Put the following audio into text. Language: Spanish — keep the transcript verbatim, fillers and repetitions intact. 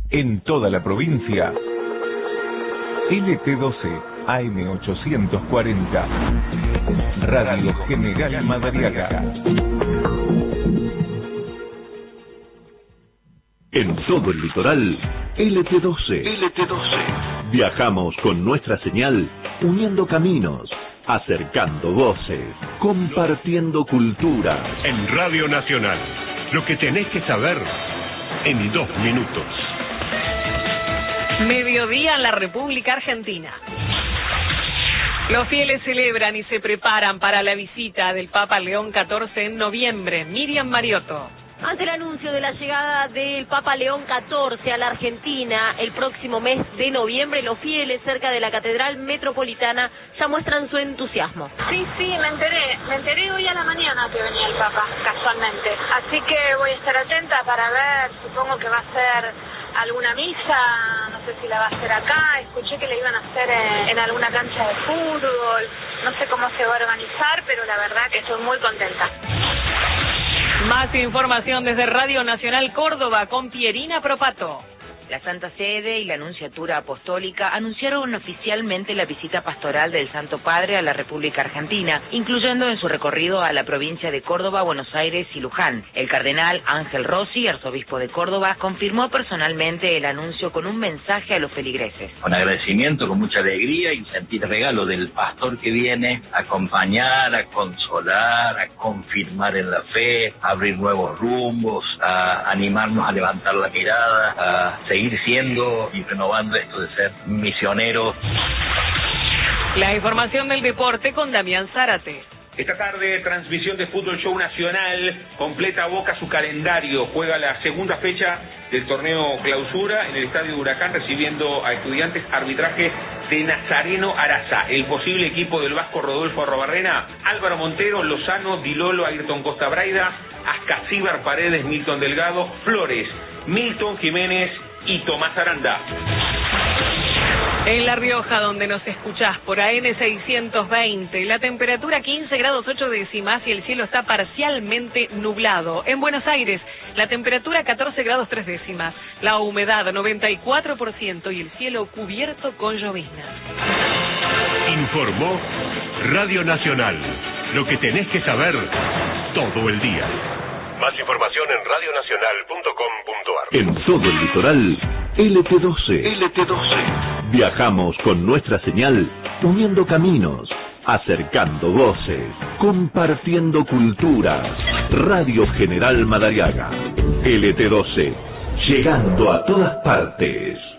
En toda la provincia, L T doce A M ochocientos cuarenta, Radio General Madariaga. En todo el litoral, L T doce. L T doce. Viajamos con nuestra señal, uniendo caminos, acercando voces, compartiendo culturas. En Radio Nacional, lo que tenés que saber en dos minutos. Mediodía en la República Argentina. Los fieles celebran y se preparan para la visita del Papa León catorce en noviembre. Miriam Mariotto. Ante el anuncio de la llegada del Papa León catorce a la Argentina el próximo mes de noviembre, los fieles cerca de la Catedral Metropolitana ya muestran su entusiasmo. Sí, sí, me enteré. Me enteré hoy a la mañana que venía el Papa, casualmente. Así que voy a estar atenta para ver, supongo que va a ser alguna misa, no sé si la va a hacer acá. Escuché que la iban a hacer en, en alguna cancha de fútbol. No sé cómo se va a organizar, pero la verdad que estoy muy contenta. Más información desde Radio Nacional Córdoba con Pierina Propato. La Santa Sede y la Nunciatura Apostólica anunciaron oficialmente la visita pastoral del Santo Padre a la República Argentina, incluyendo en su recorrido a la provincia de Córdoba, Buenos Aires y Luján. El cardenal Ángel Rossi, arzobispo de Córdoba, confirmó personalmente el anuncio con un mensaje a los feligreses. Con agradecimiento, con mucha alegría y sentir regalo del pastor que viene a acompañar, a consolar, a confirmar en la fe, a abrir nuevos rumbos, a animarnos a levantar la mirada, a seguir seguir siendo y renovando esto de ser misioneros. La información del deporte con Damián Zárate. Esta tarde, transmisión de Fútbol Show Nacional, completa Boca su calendario, juega la segunda fecha del torneo Clausura en el Estadio de Huracán, recibiendo a Estudiantes, arbitraje de Nazareno Araza. El posible equipo del vasco Rodolfo Arrobarrena: Álvaro Montero, Lozano, Dilolo, Ayrton Costa Braida, Ascasíbar Paredes, Milton Delgado, Flores, Milton Jiménez y Tomás Aranda. En La Rioja, donde nos escuchás por A M seiscientos veinte, la temperatura quince grados ocho décimas y el cielo está parcialmente nublado. En Buenos Aires, la temperatura catorce grados tres décimas, la humedad noventa y cuatro por ciento y el cielo cubierto con lloviznas. Informó Radio Nacional, lo que tenés que saber todo el día. Más información en radio nacional punto com punto a r. En todo el litoral, L T doce. L T doce. Viajamos con nuestra señal, uniendo caminos, acercando voces, compartiendo culturas. Radio General Madariaga. L T doce. Llegando a todas partes.